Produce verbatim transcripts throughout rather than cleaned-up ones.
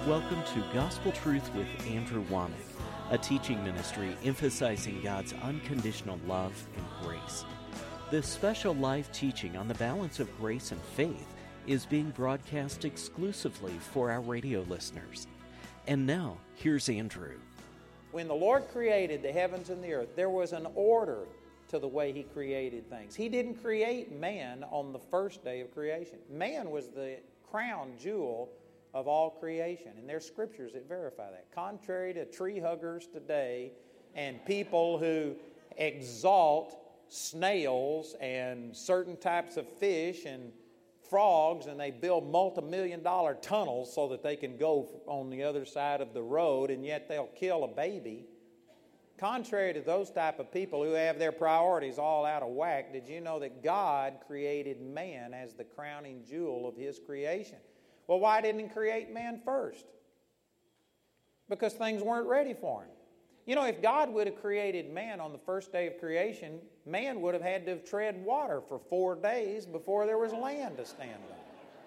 Welcome to Gospel Truth with Andrew Womack, a teaching ministry emphasizing God's unconditional love and grace. This special live teaching on the balance of grace and faith is being broadcast exclusively for our radio listeners. And now, here's Andrew. When the Lord created the heavens and the earth, there was an order to the way He created things. He didn't create man on the first day of creation. Man was the crown jewel of all creation, and there's scriptures that verify that. Contrary to tree huggers today and people who exalt snails and certain types of fish and frogs, and they build multi-million dollar tunnels so that they can go on the other side of the road, and yet they'll kill a baby. Contrary to those type of people who have their priorities all out of whack, did you know that God created man as the crowning jewel of His creation? Well, why didn't He create man first? Because things weren't ready for him. You know, if God would have created man on the first day of creation, man would have had to have tread water for four days before there was land to stand on.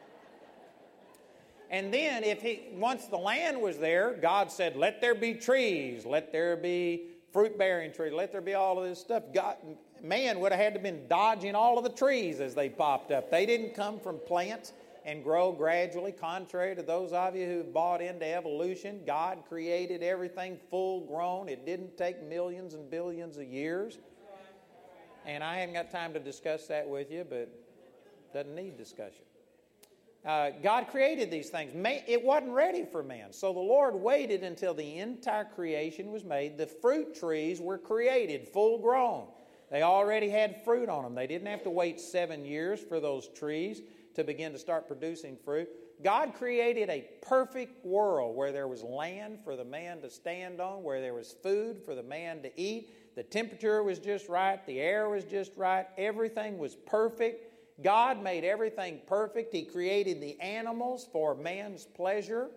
And then, if he once the land was there, God said, let there be trees, let there be fruit-bearing trees, let there be all of this stuff. God, man would have had to have been dodging all of the trees as they popped up. They didn't come from plants and grow gradually. Contrary to those of you who bought into evolution, God created everything full grown. It didn't take millions and billions of years. And I haven't got time to discuss that with you, but doesn't need discussion. Uh, God created these things. It wasn't ready for man. So the Lord waited until the entire creation was made. The fruit trees were created, full grown. They already had fruit on them. They didn't have to wait seven years for those trees to begin to start producing fruit. God created a perfect world where there was land for the man to stand on, where there was food for the man to eat. The temperature was just right. The air was just right. Everything was perfect. God made everything perfect. He created the animals for man's pleasure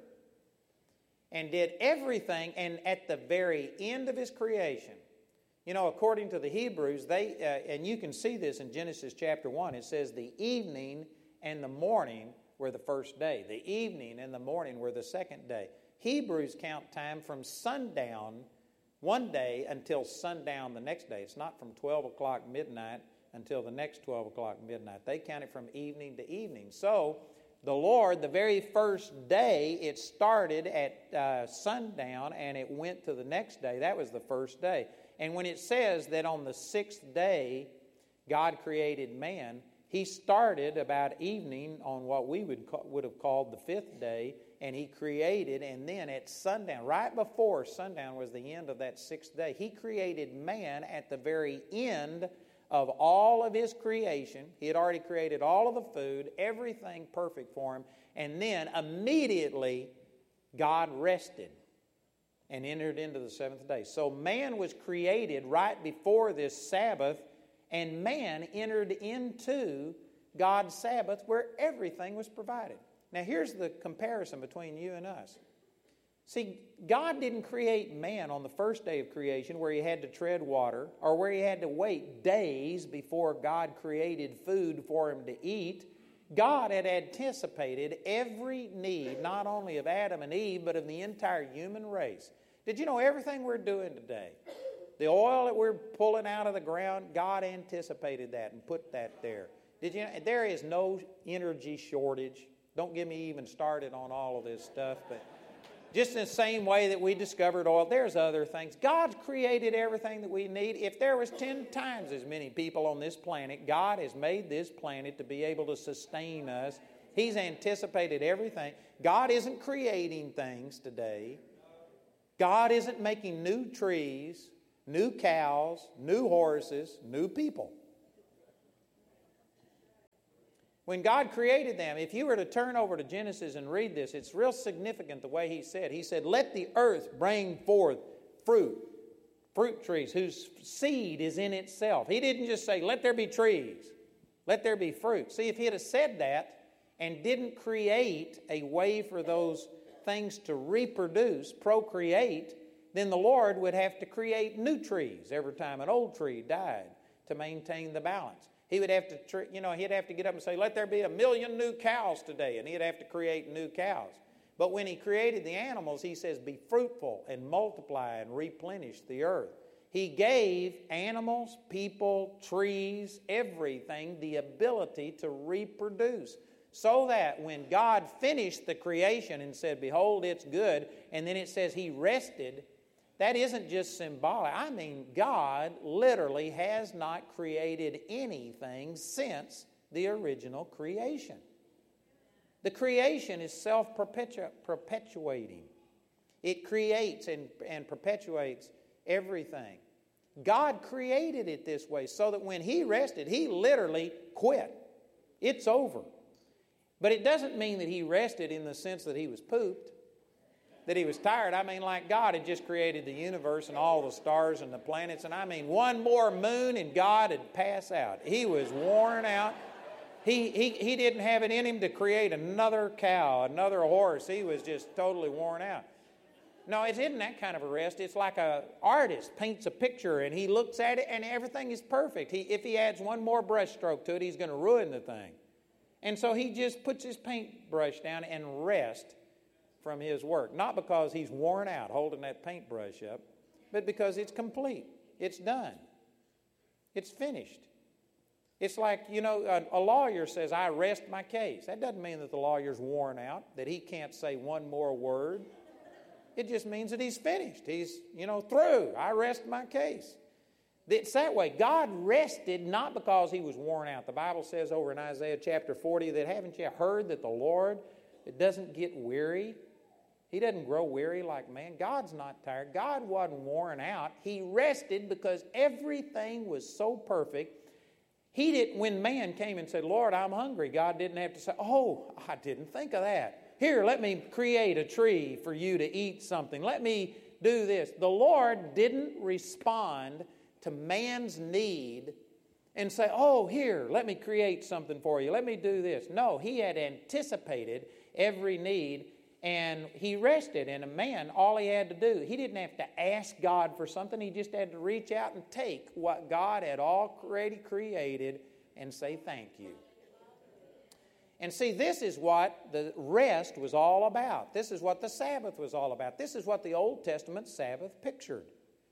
and did everything. And at the very end of His creation, you know, according to the Hebrews, they uh, and you can see this in Genesis chapter one, it says the evening and the morning were the first day. The evening and the morning were the second day. Hebrews count time from sundown one day until sundown the next day. It's not from twelve o'clock midnight until the next twelve o'clock midnight. They count it from evening to evening. So the Lord, the very first day, it started at uh, sundown and it went to the next day. That was the first day. And when it says that on the sixth day God created man, He started about evening on what we would call, would have called the fifth day, and He created, and then at sundown, right before sundown was the end of that sixth day, He created man at the very end of all of His creation. He had already created all of the food, everything perfect for him, and then immediately God rested and entered into the seventh day. So man was created right before this Sabbath, and man entered into God's Sabbath where everything was provided. Now here's the comparison between you and us. See, God didn't create man on the first day of creation where He had to tread water or where He had to wait days before God created food for him to eat. God had anticipated every need, not only of Adam and Eve, but of the entire human race. Did you know everything we're doing today, the oil that we're pulling out of the ground, God anticipated that and put that there. Did you know, there is no energy shortage. Don't get me even started on all of this stuff, but just in the same way that we discovered oil, there's other things. God's created everything that we need. If there was ten times as many people on this planet, God has made this planet to be able to sustain us. He's anticipated everything. God isn't creating things today. God isn't making new trees, new cows, new horses, new people. When God created them, if you were to turn over to Genesis and read this, it's real significant the way He said. He said, let the earth bring forth fruit, fruit trees whose seed is in itself. He didn't just say, let there be trees, let there be fruit. See, if He had said that and didn't create a way for those things to reproduce, procreate, then the Lord would have to create new trees every time an old tree died to maintain the balance. He would have to, you know, he'd have to get up and say, let there be a million new cows today, and he'd have to create new cows. But when he created the animals, he says, be fruitful and multiply and replenish the earth. He gave animals, people, trees, everything the ability to reproduce. So that when God finished the creation and said, behold, it's good, and then it says he rested, that isn't just symbolic. I mean, God literally has not created anything since the original creation. The creation is self-perpetuating. It creates and, and perpetuates everything. God created it this way so that when he rested, he literally quit. It's over. But it doesn't mean that he rested in the sense that he was pooped, that he was tired. I mean, like God had just created the universe and all the stars and the planets, and I mean, one more moon and God had passed out. He was worn out. He, he, he didn't have it in him to create another cow, another horse. He was just totally worn out. No, it isn't that kind of a rest. It's like an artist paints a picture and he looks at it and everything is perfect. He, if he adds one more brush stroke to it, he's going to ruin the thing. And so he just puts his paintbrush down and rests from his work. Not because he's worn out holding that paintbrush up, but because it's complete. It's done. It's finished. It's like, you know, a, a lawyer says, I rest my case. That doesn't mean that the lawyer's worn out, that he can't say one more word. It just means that he's finished. He's, you know, through. I rest my case. It's that way. God rested not because he was worn out. The Bible says over in Isaiah chapter forty that haven't you heard that the Lord it doesn't get weary? He doesn't grow weary like man. God's not tired. God wasn't worn out. He rested because everything was so perfect. He didn't, when man came and said, Lord, I'm hungry, God didn't have to say, oh, I didn't think of that. Here, let me create a tree for you to eat something. Let me do this. The Lord didn't respond to man's need and say, oh, here, let me create something for you. Let me do this. No, he had anticipated every need, and he rested. And a man, all he had to do, he didn't have to ask God for something. He just had to reach out and take what God had already created and say thank you. And see, this is what the rest was all about. This is what the Sabbath was all about. This is what the Old Testament Sabbath pictured.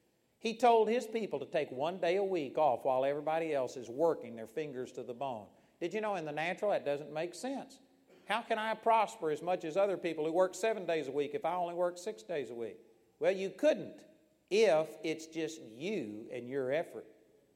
He told his people to take one day a week off while everybody else is working their fingers to the bone. Did you know in the natural that doesn't make sense? How can I prosper as much as other people who work seven days a week if I only work six days a week? Well, you couldn't if it's just you and your effort.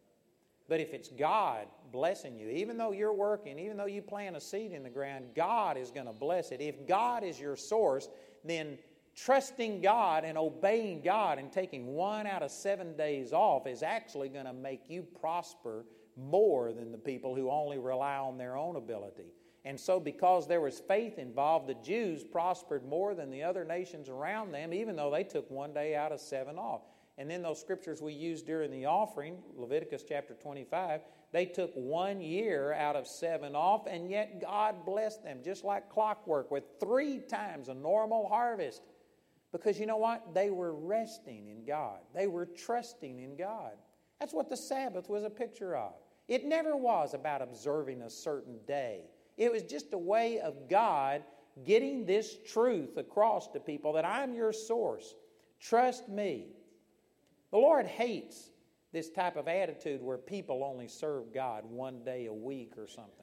But if it's God blessing you, even though you're working, even though you plant a seed in the ground, God is going to bless it. If God is your source, then trusting God and obeying God and taking one out of seven days off is actually going to make you prosper more than the people who only rely on their own ability. And so because there was faith involved, the Jews prospered more than the other nations around them, even though they took one day out of seven off. And then those scriptures we used during the offering, Leviticus chapter twenty-five, they took one year out of seven off, and yet God blessed them just like clockwork with three times a normal harvest. Because you know what? They were resting in God. They were trusting in God. That's what the Sabbath was a picture of. It never was about observing a certain day. It was just a way of God getting this truth across to people that I'm your source. Trust me. The Lord hates this type of attitude where people only serve God one day a week or something.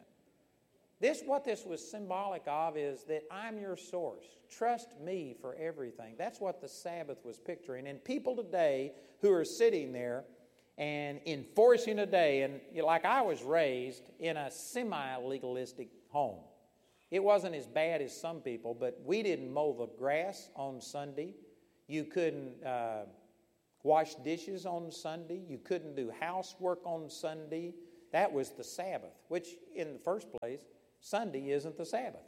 This, what this was symbolic of is that I'm your source. Trust me for everything. That's what the Sabbath was picturing. And people today who are sitting there and enforcing a day, and you know, like I was raised in a semi-legalistic home. It wasn't as bad as some people, but we didn't mow the grass on Sunday. You couldn't uh, wash dishes on Sunday. You couldn't do housework on Sunday. That was the Sabbath, which in the first place, Sunday isn't the Sabbath.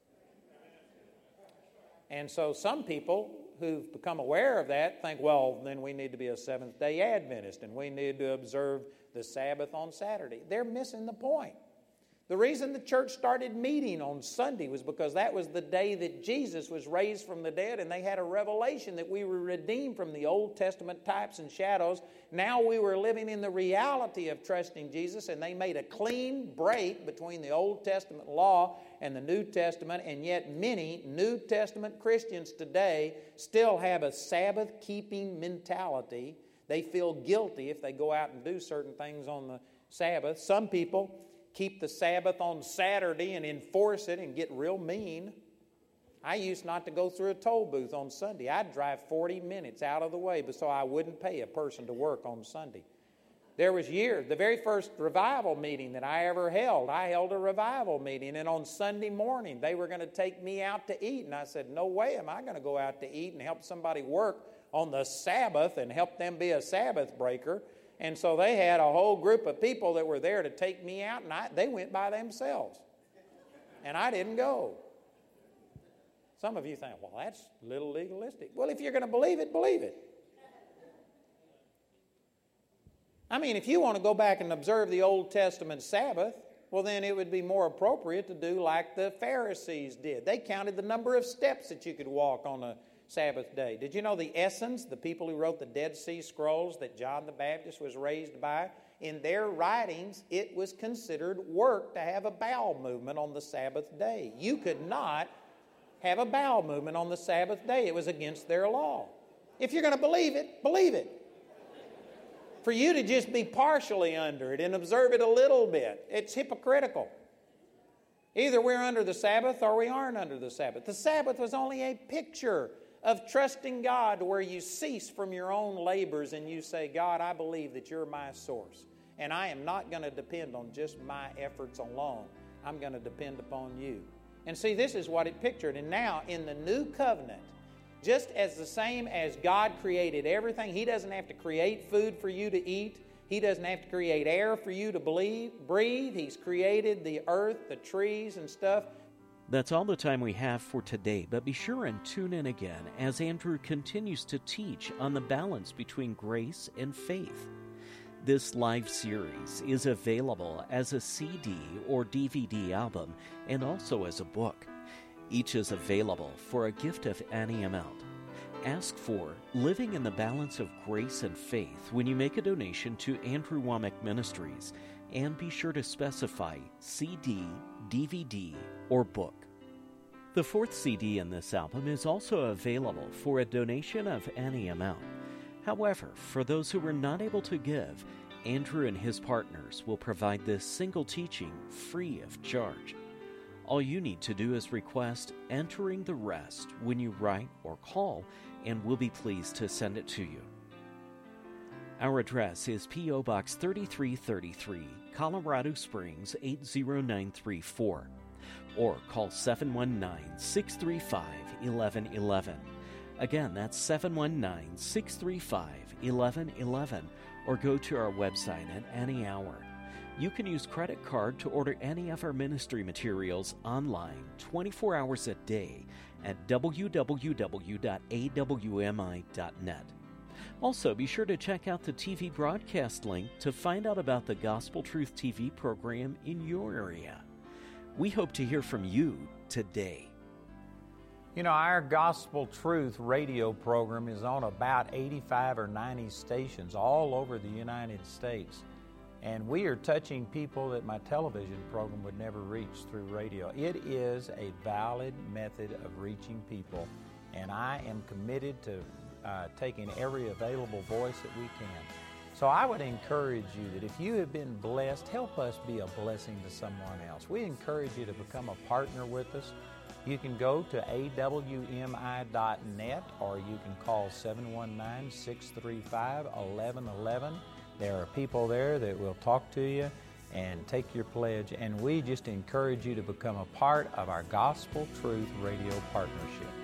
And so some people who've become aware of that think, well, then we need to be a Seventh-day Adventist and we need to observe the Sabbath on Saturday. They're missing the point. The reason the church started meeting on Sunday was because that was the day that Jesus was raised from the dead, and they had a revelation that we were redeemed from the Old Testament types and shadows. Now we were living in the reality of trusting Jesus, and they made a clean break between the Old Testament law and the New Testament, and yet many New Testament Christians today still have a Sabbath-keeping mentality. They feel guilty if they go out and do certain things on the Sabbath. Some people keep the Sabbath on Saturday and enforce it and get real mean. I used not to go through a toll booth on Sunday. I'd drive forty minutes out of the way so I wouldn't pay a person to work on Sunday. There was years, the very first revival meeting that I ever held, I held a revival meeting, and on Sunday morning they were going to take me out to eat, and I said, no way am I going to go out to eat and help somebody work on the Sabbath and help them be a Sabbath breaker. And so they had a whole group of people that were there to take me out, and I, they went by themselves. And I didn't go. Some of you think, well, that's a little legalistic. Well, if you're going to believe it, believe it. I mean, if you want to go back and observe the Old Testament Sabbath, well, then it would be more appropriate to do like the Pharisees did. They counted the number of steps that you could walk on a Sabbath day. Did you know the Essenes, the people who wrote the Dead Sea Scrolls that John the Baptist was raised by, in their writings, it was considered work to have a bowel movement on the Sabbath day. You could not have a bowel movement on the Sabbath day. It was against their law. If you're going to believe it, believe it. For you to just be partially under it and observe it a little bit, it's hypocritical. Either we're under the Sabbath or we aren't under the Sabbath. The Sabbath was only a picture of trusting God, where you cease from your own labors and you say, God, I believe that you're my source, and I am not going to depend on just my efforts alone. I'm going to depend upon you. And see, this is what it pictured. And now in the new covenant, just as the same as God created everything, He doesn't have to create food for you to eat. He doesn't have to create air for you to breathe. He's created the earth, the trees and stuff. That's all the time we have for today, but be sure and tune in again as Andrew continues to teach on the balance between grace and faith. This live series is available as a C D or D V D album and also as a book. Each is available for a gift of any amount. Ask for Living in the Balance of Grace and Faith when you make a donation to Andrew Wommack Ministries, and be sure to specify C D, D V D, or book. The fourth C D in this album is also available for a donation of any amount. However, for those who were not able to give, Andrew and his partners will provide this single teaching free of charge. All you need to do is request entering the rest when you write or call, and we'll be pleased to send it to you. Our address is P O Box thirty-three thirty-three, Colorado Springs eight zero nine three four, or call seven one nine, six three five, one one one one. Again, that's seven one nine, six three five, one one one one, or go to our website at any hour. You can use credit card to order any of our ministry materials online twenty-four hours a day at w w w dot a w m i dot net. Also, be sure to check out the T V broadcast link to find out about the Gospel Truth T V program in your area. We hope to hear from you today. You know, our Gospel Truth radio program is on about eighty-five or ninety stations all over the United States. And we are touching people that my television program would never reach through radio. It is a valid method of reaching people, and I am committed to uh, taking every available voice that we can. So I would encourage you that if you have been blessed, help us be a blessing to someone else. We encourage you to become a partner with us. You can go to a w m i dot net, or you can call seven one nine, six three five, one one one one. There are people there that will talk to you and take your pledge, and we just encourage you to become a part of our Gospel Truth Radio Partnership.